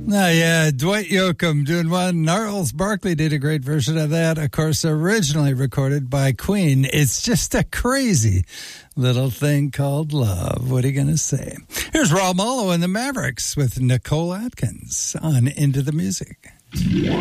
Oh, yeah, Dwight Yoakam doing one. Gnarls Barkley did a great version of that, of course, originally recorded by Queen. It's just a crazy little thing called love. What are you going to say? Here's Raul Malo and the Mavericks with Nicole Atkins on Into the Music.